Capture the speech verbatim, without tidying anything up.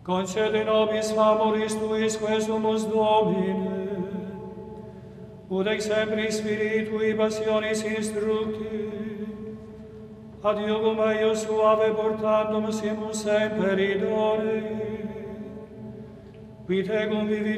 concede nobis famoris tuis quesumus Domine, ut exempli spiritui passionis instructi, ad iugum eius suave portandum simus semper idonei, qui tegum vivi